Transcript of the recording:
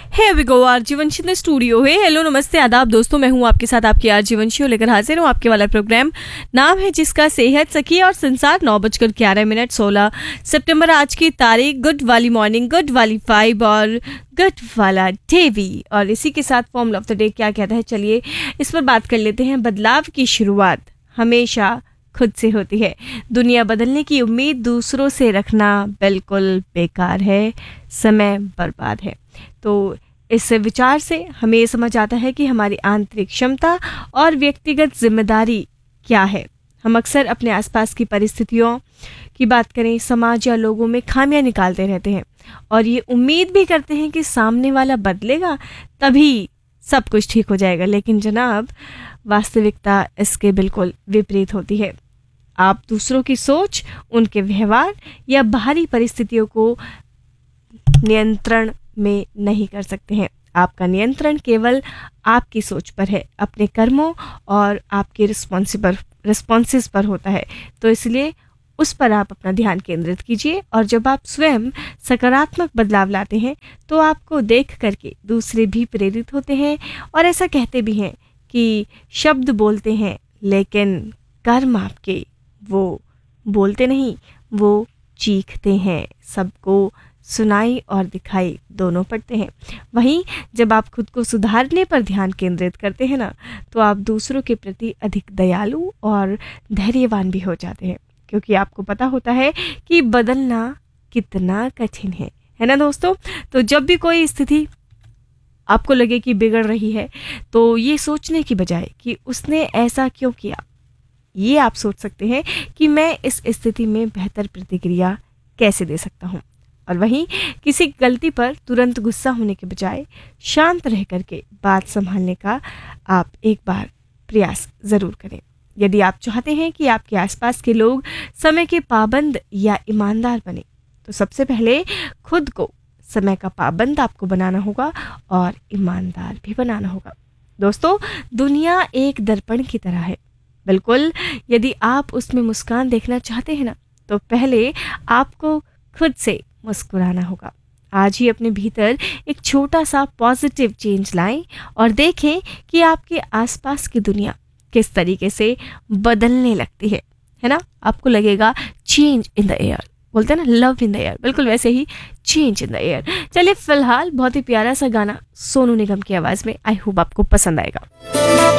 Hey we go RG Banshi the studio है। Hello नमस्ते आदाब दोस्तों, मैं हूं आपके साथ आपकी आरजी वंशी लेकर हाजिर हूं। आपके वाला प्रोग्राम नाम है जिसका सेहत सखी और संसार। 9:11 16 सितंबर आज की तारीख। गुड वाली मॉर्निंग, गुड वाली वाइब और गुड वाला डे भी। और इसी के साथ फॉर्मूला ऑफ द डे क्या कहता है, चलिए इस पर बात कर लेते हैं। बदलाव की शुरुआत हमेशा खुद से होती है। दुनिया बदलने की उम्मीद दूसरों से रखना बिल्कुल बेकार है, समय बर्बाद है। तो इस विचार से हमें ये समझ आता है कि हमारी आंतरिक क्षमता और व्यक्तिगत जिम्मेदारी क्या है। हम अक्सर अपने आसपास की परिस्थितियों की बात करें, समाज या लोगों में खामियां निकालते रहते हैं और ये उम्मीद भी करते हैं कि सामने वाला बदलेगा तभी सब कुछ ठीक हो जाएगा। लेकिन जनाब, वास्तविकता इसके बिल्कुल विपरीत होती है। आप दूसरों की सोच, उनके व्यवहार या बाहरी परिस्थितियों को नियंत्रण में नहीं कर सकते हैं। आपका नियंत्रण केवल आपकी सोच पर है, अपने कर्मों और आपके रिस्पॉन्सेस पर होता है। तो इसलिए उस पर आप अपना ध्यान केंद्रित कीजिए। और जब आप स्वयं सकारात्मक बदलाव लाते हैं तो आपको देख करके दूसरे भी प्रेरित होते हैं। और ऐसा कहते भी हैं कि शब्द बोलते हैं लेकिन कर्म आपके वो बोलते नहीं, वो चीखते हैं। सबको सुनाई और दिखाई दोनों पड़ते हैं। वहीं जब आप खुद को सुधारने पर ध्यान केंद्रित करते हैं ना, तो आप दूसरों के प्रति अधिक दयालु और धैर्यवान भी हो जाते हैं, क्योंकि आपको पता होता है कि बदलना कितना कठिन है ना दोस्तों। तो जब भी कोई स्थिति आपको लगे कि बिगड़ रही है, तो ये सोचने की बजाय कि उसने ऐसा क्यों किया, ये आप सोच सकते हैं कि मैं इस स्थिति में बेहतर प्रतिक्रिया कैसे दे सकता हूँ। और वहीं किसी गलती पर तुरंत गुस्सा होने के बजाय शांत रह करके बात संभालने का आप एक बार प्रयास ज़रूर करें। यदि आप चाहते हैं कि आपके आसपास के लोग समय के पाबंद या ईमानदार बने, तो सबसे पहले खुद को समय का पाबंद आपको बनाना होगा और ईमानदार भी बनाना होगा। दोस्तों, दुनिया एक दर्पण की तरह है। बिल्कुल, यदि आप उसमें मुस्कान देखना चाहते हैं ना, तो पहले आपको खुद से मुस्कुराना होगा। आज ही अपने भीतर एक छोटा सा पॉजिटिव चेंज लाएं और देखें कि आपके आसपास की दुनिया किस तरीके से बदलने लगती है ना। आपको लगेगा चेंज इन द एयर, बोलते हैं ना, लव इन द एयर, बिल्कुल वैसे ही चेंज इन द एयर। चलिए फिलहाल बहुत ही प्यारा सा गाना सोनू निगम की आवाज में, आई होप आपको पसंद आएगा।